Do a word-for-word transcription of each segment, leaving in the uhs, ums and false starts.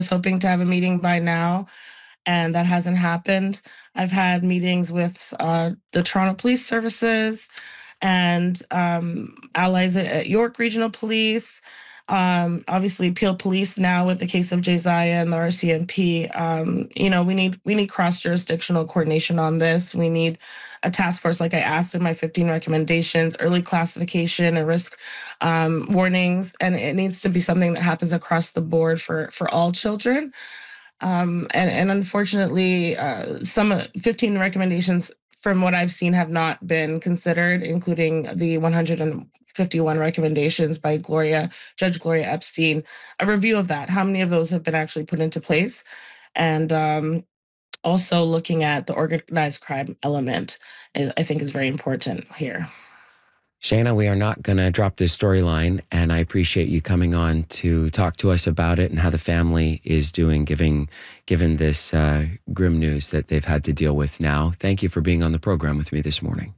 was hoping to have a meeting by now, and that hasn't happened. I've had meetings with uh, the Toronto Police Services and um, allies at, at York Regional Police. Um, obviously, Peel Police now with the case of Josiah and the R C M P. Um, you know, we need we need cross jurisdictional coordination on this. We need a task force, like I asked in my fifteen recommendations, early classification and risk um, warnings, and it needs to be something that happens across the board for for all children. Um, and, and unfortunately, uh, some uh, fifteen recommendations from what I've seen have not been considered, including the one hundred fifty-one recommendations by Gloria, Judge Gloria Epstein. A review of that, how many of those have been actually put into place? And um, also looking at the organized crime element, I think is very important here. Shayna, we are not going to drop this storyline, and I appreciate you coming on to talk to us about it and how the family is doing, giving, given this uh, grim news that they've had to deal with now. Thank you for being on the program with me this morning.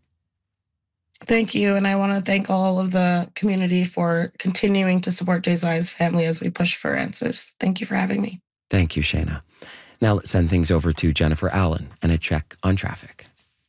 Thank you, and I want to thank all of the community for continuing to support Josiah's family as we push for answers. Thank you for having me. Thank you, Shayna. Now let's send things over to Jennifer Allen and a check on traffic.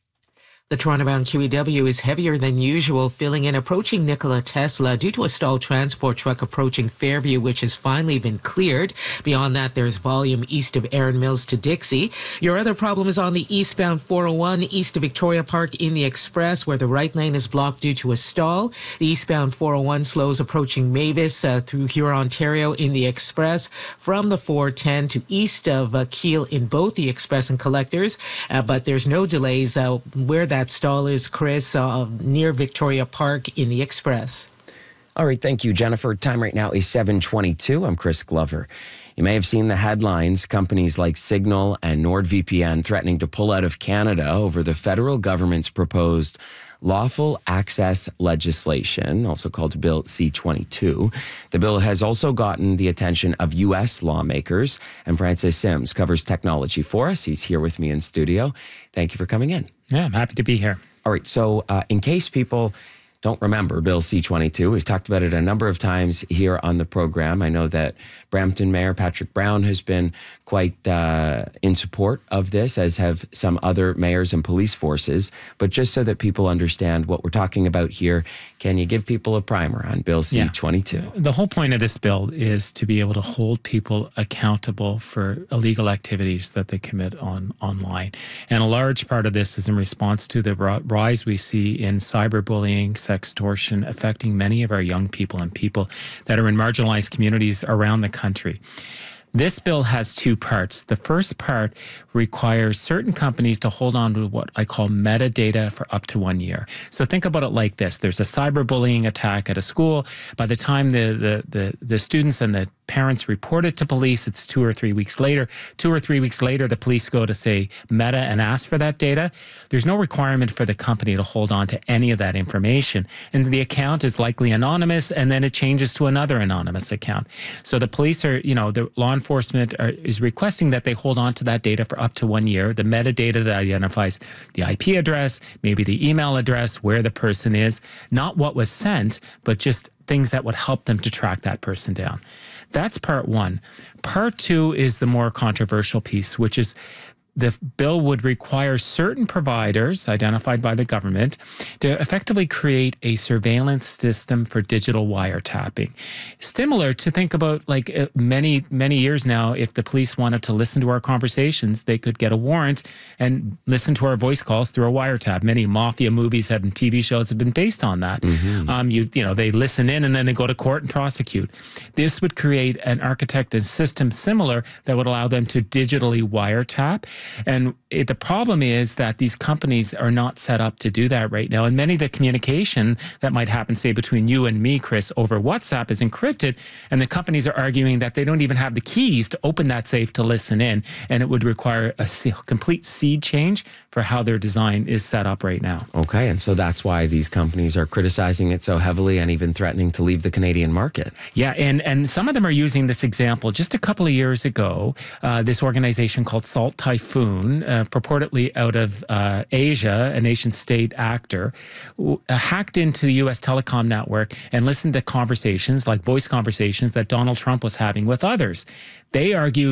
The Toronto-bound Q E W is heavier than usual, filling in approaching Nikola Tesla due to a stalled transport truck approaching Fairview, which has finally been cleared. Beyond that, there's volume east of Erin Mills to Dixie. Your other problem is on the eastbound four oh one east of Victoria Park in the Express, where the right lane is blocked due to a stall. The eastbound four oh one slows approaching Mavis uh, through Huron, Ontario in the Express, from the four ten to east of uh, Keele in both the Express and Collectors. Uh, but there's no delays uh, where that That stall is, Chris, uh, near Victoria Park in the Express. All right, thank you, Jennifer. Time right now is seven twenty-two. I'm Chris Glover. You may have seen the headlines, companies like Signal and NordVPN threatening to pull out of Canada over the federal government's proposed lawful access legislation, also called Bill C twenty-two. The bill has also gotten the attention of U S lawmakers, and Francis Sims covers technology for us. He's here with me in studio. Thank you for coming in. Yeah, I'm happy to be here. All right, so uh, in case people don't remember Bill C twenty-two, we've talked about it a number of times here on the program. I know that Brampton Mayor Patrick Brown has been quite uh, in support of this, as have some other mayors and police forces. But just so that people understand what we're talking about here, can you give people a primer on Bill C twenty-two? Yeah. The whole point of this bill is to be able to hold people accountable for illegal activities that they commit on online. And a large part of this is in response to the rise we see in cyberbullying, sextortion, affecting many of our young people and people that are in marginalized communities around the country. This bill has two parts. The first part requires certain companies to hold on to what I call metadata for up to one year. So think about it like this. There's a cyberbullying attack at a school. By the time the, the, the, the students and the parents report it to police, it's two or three weeks later. Two or three weeks later, the police go to, say, Meta and ask for that data. There's no requirement for the company to hold on to any of that information. And the account is likely anonymous, and then it changes to another anonymous account. So the police are, you know, the law enforcement are, is requesting that they hold on to that data for up to one year, the metadata that identifies the I P address, maybe the email address, where the person is, not what was sent, but just things that would help them to track that person down. That's part one. Part two is the more controversial piece, which is the bill would require certain providers identified by the government to effectively create a surveillance system for digital wiretapping. Similar to think about like uh, many, many years now, if the police wanted to listen to our conversations, they could get a warrant and listen to our voice calls through a wiretap. Many mafia movies and T V shows have been based on that. Mm-hmm. um, you, you know, they listen in and then they go to court and prosecute. This would create an architected system similar that would allow them to digitally wiretap. And it, the problem is that these companies are not set up to do that right now. And many of the communication that might happen, say, between you and me, Chris, over WhatsApp is encrypted. And the companies are arguing that they don't even have the keys to open that safe to listen in. And it would require a complete seed change for how their design is set up right now. Okay, and so that's why these companies are criticizing it so heavily and even threatening to leave the Canadian market. Yeah, and, and some of them are using this example. Just a couple of years ago, uh, this organization called Salt Typhoon, uh, purportedly out of uh, Asia, a nation-state actor, uh, hacked into the U S telecom network and listened to conversations, like voice conversations, that Donald Trump was having with others. They argued